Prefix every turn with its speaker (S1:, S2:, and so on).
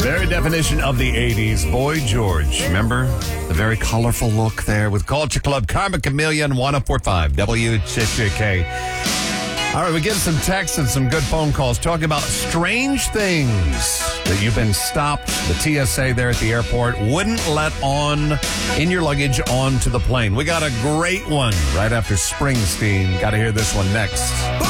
S1: Very definition of the 80s. Boy George. Remember the very colorful look there with Culture Club. Karma Chameleon, 1045 WCCK. All right, we get some texts and some good phone calls talking about strange things that you've been stopped. The TSA there at the airport wouldn't let on in your luggage onto the plane. We got a great one right after Springsteen. Got to hear this one next.